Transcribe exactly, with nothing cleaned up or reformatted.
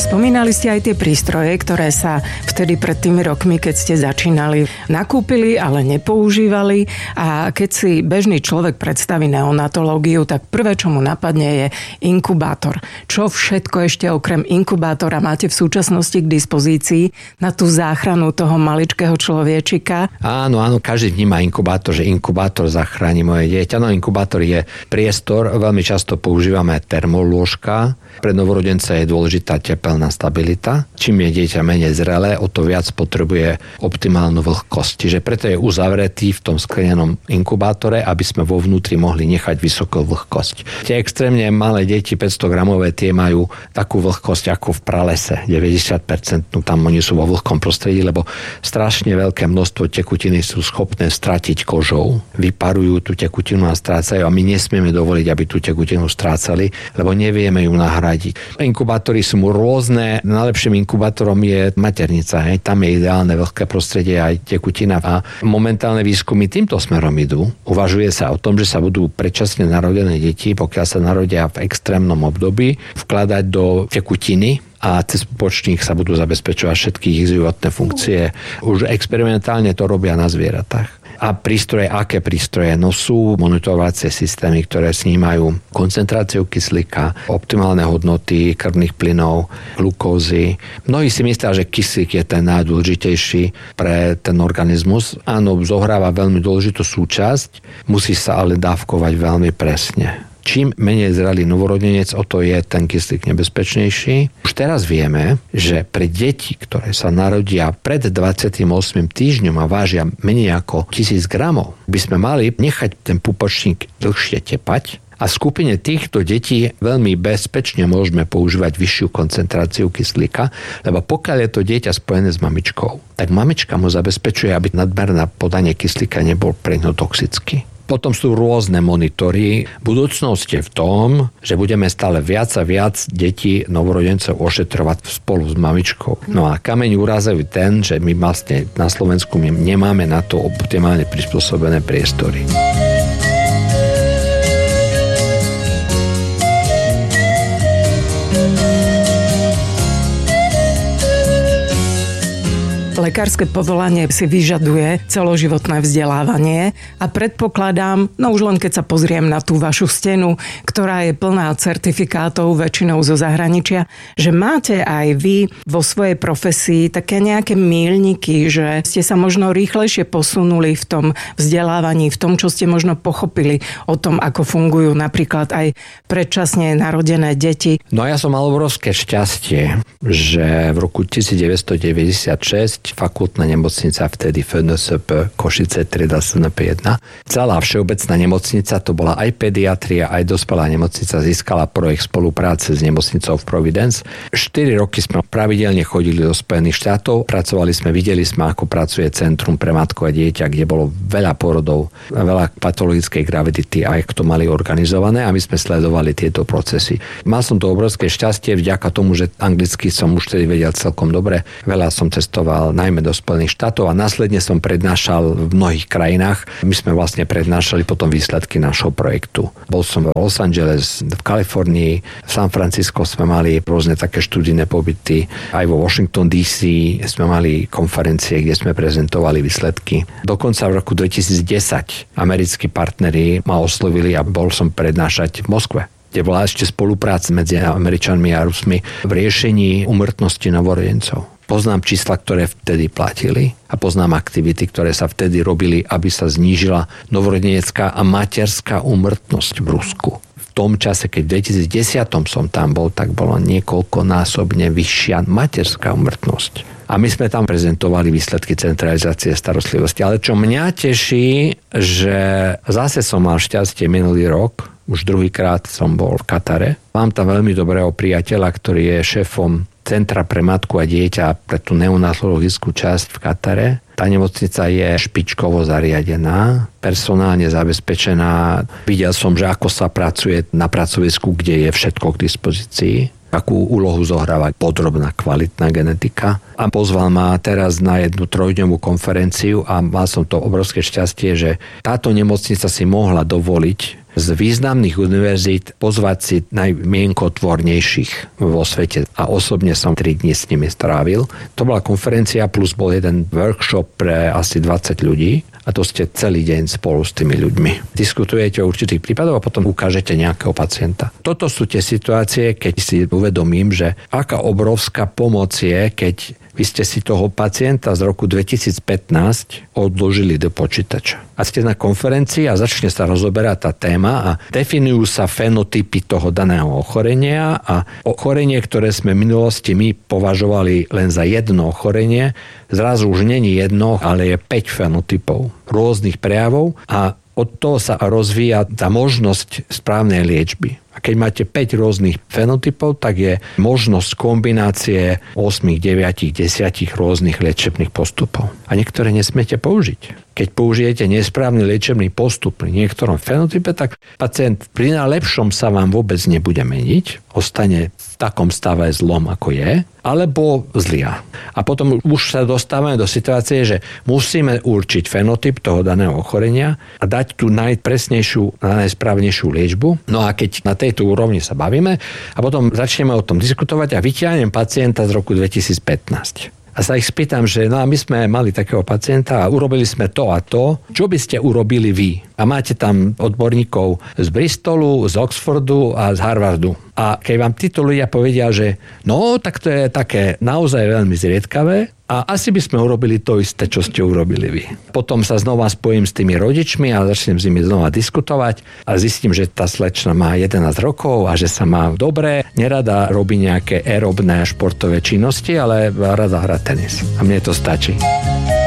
Spomínali ste aj tie prístroje, ktoré sa vtedy pred tými rokmi, keď ste začínali, nakúpili, ale nepoužívali. A keď si bežný človek predstaví neonatológiu, tak prvé, čo mu napadne, je inkubátor. Čo všetko ešte okrem inkubátora máte v súčasnosti k dispozícii na tú záchranu toho maličkého človečika? Áno, áno, každý vníma inkubátor, že inkubátor zachráni moje dieťa. No, inkubátor je priestor, veľmi často používame termolôžka. Pre novorodenca je dôležitá tepelná stabilita. Čím je dieťa menej zrelé, o to viac potrebuje optimálnu vlhkosť. Čiže preto je uzavretý v tom sklenenom inkubátore, aby sme vo vnútri mohli nechať vysokú vlhkosť. Tie extrémne malé deti, päťsto gramové, tie majú takú vlhkosť ako v pralese, deväťdesiat percent. No, tam oni sú vo vlhkom prostredí, lebo strašne veľké množstvo tekutiny sú schopné stratiť kožou. Vyparujú tú tekutinu a strácajú a my nesmieme dovoliť, aby tú tekutinu strácali, lebo nevieme ju nahradiť. Inkubátory sú rôzne. Najlepším inkubátorom je maternica. Hej. Tam je ideálne vlhké prostredie aj tekutina. A momentálne výskumy týmto smerom idú. Uvažuje sa o tom, že sa budú predčasne narodené deti, pokiaľ sa narodia v extrémnom období, vkladať do tekutiny a cez pupočník sa budú zabezpečovať všetky ich životné funkcie. Už experimentálne to robia na zvieratách. A prístroje, aké prístroje? No sú monitorovacie systémy, ktoré snímajú koncentráciu kyslíka, optimálne hodnoty krvných plynov, glukózy. Mnohí si myslia, že kyslík je ten najdôležitejší pre ten organizmus. Áno, zohráva veľmi dôležitú súčasť, musí sa ale dávkovať veľmi presne. Čím menej zrelý novorodenec, o to je ten kyslík nebezpečnejší. Už teraz vieme, že pre deti, ktoré sa narodia pred dvadsiatym ôsmym týždňom a vážia menej ako tisíc gramov, by sme mali nechať ten pupočník dlhšie tepať. A v skupine týchto detí veľmi bezpečne môžeme používať vyššiu koncentráciu kyslíka, lebo pokiaľ je to dieťa spojené s mamičkou, tak mamička mu zabezpečuje, aby nadmerné podanie kyslíka nebol pre ňo toxický. Potom sú rôzne monitory. Budúcnosť je v tom, že budeme stále viac a viac detí novorodencov ošetrovať spolu s mamičkou. No a kameň úrazov je ten, že my vlastne na Slovensku my nemáme na to optimálne prispôsobené priestory. Lekárske povolanie si vyžaduje celoživotné vzdelávanie a predpokladám, no už len keď sa pozriem na tú vašu stenu, ktorá je plná certifikátov väčšinou zo zahraničia, že máte aj vy vo svojej profesii také nejaké míľniky, že ste sa možno rýchlejšie posunuli v tom vzdelávaní, v tom, čo ste možno pochopili o tom, ako fungujú napríklad aj predčasne narodené deti. No ja som mal obrovské šťastie, že v roku devätnásťstodeväťdesiatšesť fakultná nemocnica, vtedy F N S P Košice trieda S N P jeden. Celá všeobecná nemocnica, to bola aj pediatria, aj dospelá nemocnica, získala projekt spolupráce s nemocnicou v Providence. štyri roky sme pravidelne chodili do Spojených štátov, pracovali sme, videli sme, ako pracuje Centrum pre matku a dieťa, kde bolo veľa porodov, veľa patologickej gravidity, aj to mali organizované a my sme sledovali tieto procesy. Mal som to obrovské šťastie vďaka tomu, že anglicky som už tedy vedel celkom dobre. Veľa som cestoval najmä do Spojených štátov a následne som prednášal v mnohých krajinách. My sme vlastne prednášali potom výsledky našho projektu. Bol som v Los Angeles, v Kalifornii, v San Francisco sme mali rôzne také študijné pobyty, aj vo Washington D C sme mali konferencie, kde sme prezentovali výsledky. Dokonca v roku dvetisícdesať americkí partneri ma oslovili a bol som prednášať v Moskve, kde bola ešte spolupráca medzi Američanmi a Rusmi v riešení úmrtnosti novorodencov. Poznám čísla, ktoré vtedy platili a poznám aktivity, ktoré sa vtedy robili, aby sa znížila novorodenecká a materská úmrtnosť v Rusku. V tom čase, keď v dvetisícdesať som tam bol, tak bola niekoľkonásobne vyššia materská úmrtnosť. A my sme tam prezentovali výsledky centralizácie starostlivosti. Ale čo mňa teší, že zase som mal šťastie minulý rok, už druhýkrát som bol v Katare. Mám tam veľmi dobrého priateľa, ktorý je šéfom Centra pre matku a dieťa pre tú neonatologickú časť v Katare. Tá nemocnica je špičkovo zariadená, personálne zabezpečená. Videl som, že ako sa pracuje na pracovisku, kde je všetko k dispozícii. akú úlohu zohráva podrobná, kvalitná genetika. A pozval ma teraz na jednu trojdňovú konferenciu a mal som to obrovské šťastie, že táto nemocnica si mohla dovoliť z významných univerzít pozvať si najmienkotvornejších vo svete. A osobne som tri dni s nimi strávil. To bola konferencia plus bol jeden workshop pre asi dvadsať ľudí a to ste celý deň spolu s tými ľuďmi. Diskutujete o určitých prípadoch a potom ukážete nejakého pacienta. Toto sú tie situácie, keď si uvedomím, že aká obrovská pomoc je, keď vy ste si toho pacienta z roku dvetisícpätnásť odložili do počítača. A ste na konferencii a začne sa rozoberať tá téma a definujú sa fenotypy toho daného ochorenia a ochorenie, ktoré sme v minulosti my považovali len za jedno ochorenie, zrazu už není jedno, ale je päť fenotypov rôznych prejavov a od toho sa rozvíja tá možnosť správnej liečby. A keď máte päť rôznych fenotypov, tak je možnosť kombinácie osem, deväť, desať rôznych liečebných postupov. A niektoré nesmiete použiť. Keď použijete nesprávny liečebný postup pri niektorom fenotype, tak pacient pri najlepšom sa vám vôbec nebude meniť, ostane v takom stave zlom, ako je, alebo zlia. A potom už sa dostávame do situácie, že musíme určiť fenotyp toho daného ochorenia a dať tú najpresnejšiu a najsprávnejšiu liečbu. No a keď na tejto úrovni sa bavíme a potom začneme o tom diskutovať a vyťahnem pacienta z roku dvetisícpätnásť. A sa ich spýtam, že no a my sme mali takého pacienta a urobili sme to a to. Čo by ste urobili vy? A máte tam odborníkov z Bristolu, z Oxfordu a z Harvardu. A keď vám títo ľudia povedia, že no, tak to je také naozaj veľmi zriedkavé a asi by sme urobili to isté, čo ste urobili vy. Potom sa znova spojím s tými rodičmi a začnem s nimi znova diskutovať a zistím, že tá slečna má jedenásť rokov a že sa má dobre, nerada robí nejaké aerobné športové činnosti, ale rada hrá tenis. A mne to stačí.